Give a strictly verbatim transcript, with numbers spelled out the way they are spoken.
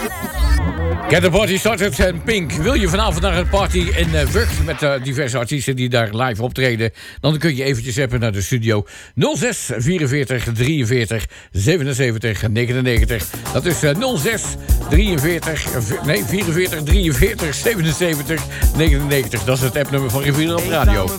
Get the Party Started en Pink. Wil je vanavond naar een party in uh, Vught met uh, diverse artiesten die daar live optreden? Dan kun je eventjes appen naar de studio nul zes vierenveertig drieënveertig zevenenzeventig negenennegentig. Dat is uh, nul zes drieënveertig, nee, vierenveertig drieënveertig zevenenzeventig negenennegentig. Dat is het appnummer van Riviera op Radio.